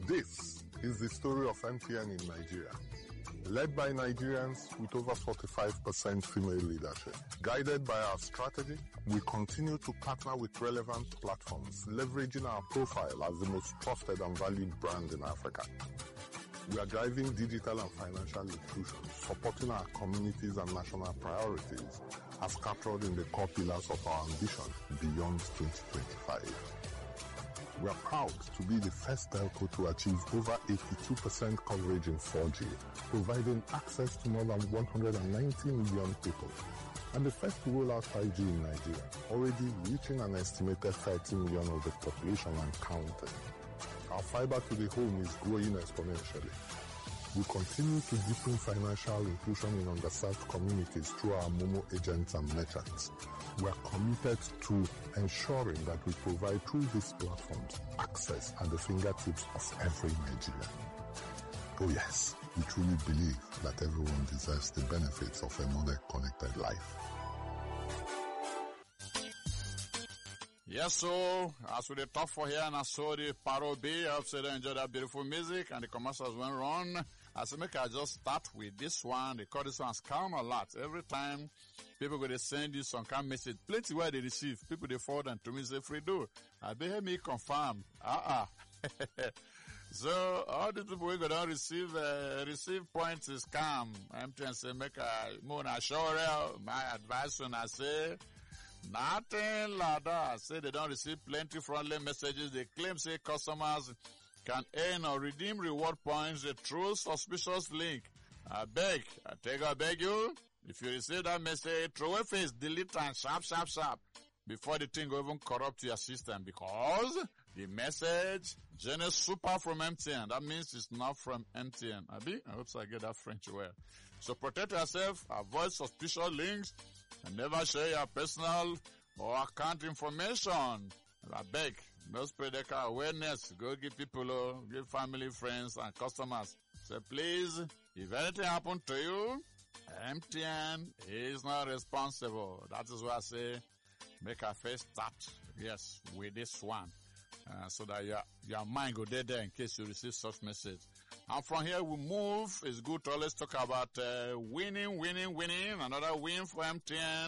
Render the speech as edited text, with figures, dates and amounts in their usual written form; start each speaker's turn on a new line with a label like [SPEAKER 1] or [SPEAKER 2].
[SPEAKER 1] This is the story of MTN in Nigeria. Led by Nigerians with over 45% female leadership. Guided by our strategy, we continue to partner with relevant platforms, leveraging our profile as the most trusted and valued brand in Africa. We are driving digital and financial inclusion, supporting our communities and national priorities as captured in the core pillars of our ambition beyond 2025. We are proud to be the first telco to achieve over 82% coverage in 4G, providing access to more than 190 million people, and the first to roll out 5G in Nigeria, already reaching an estimated 30 million of the population and counting. Our fiber to the home is growing exponentially. We continue to deepen financial inclusion in underserved communities through our Momo agents and merchants. We are committed to ensuring that we provide through these platforms access at the fingertips of every Nigerian. Oh yes, we truly believe that everyone deserves the benefits of a modern connected life.
[SPEAKER 2] Yes, so as we talk for here, and I saw the Parobe, I hope you enjoy that beautiful music, and the commercials went on. I said, make I just start with this one. They call this one Scam Alert. Every time people go to send you some kind of message, plenty where they receive. People they forward and to me say free do. I be hear me confirm. So all the people we go down receive points is scam. MTN say make a more sure. My advice when I say nothing like that. Say they don't receive plenty friendly messages. They claim say customers can earn or redeem reward points through suspicious link. I beg you, if you receive that message, throw away face, delete and sharp, before the thing will even corrupt your system, because the message generates super from MTN. That means it's not from MTN. I hope I get that French well. So protect yourself, avoid suspicious links, and never share your personal or account information. I beg, no spread the awareness. Go give people, give family, friends, and customers. So please, if anything happened to you, MTN is not responsible. That is why I say, make a first start, yes, with this one. So that your mind go there in case you receive such message. And from here we move. It's good to always talk about winning. Another win for MTN.